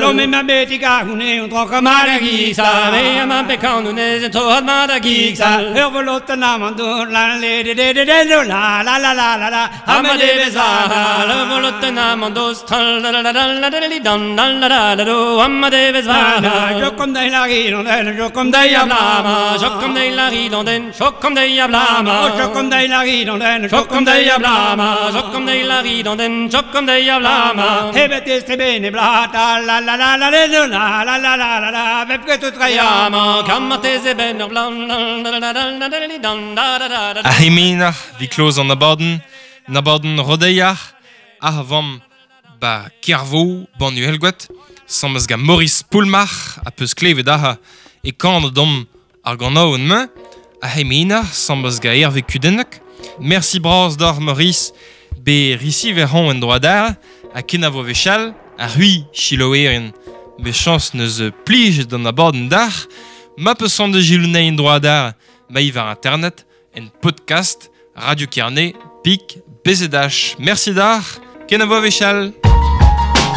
Come ma betica une un tronco mare gisa me ma pecando ne to hat ma da gisa Io voluto namando la le la la la la la la amade besa la voluto namando stal la la la la la dan la la la do amade besa Io con dei laghi non è io con dei ablama io con dei laghi non den io con dei ablama io con dei laghi non è io con dei ablama io con dei laghi non den io con dei ablama e vete bene blata la la la la la la la la la la perché tu traiamo kamate ze ben blan la la la la dan da da A hemina vi kloz an abaden rodeiach a vam ba kervo banu helgwet sammes ga Maurice Poulmach a peus klevet aha e kant dom ar gant en me a hemina sammes ga Hervé Kudenek. Merci bras d'or Maurice be risi verhon en droadar a ken vo vechal a hui chiloeren be chans neus plij d'an abaden dar ma peus an de gilounein droadar ma i var internet en podcast Radio Carnet, Pic, BZH. Merci d'art, ken a vo vechal.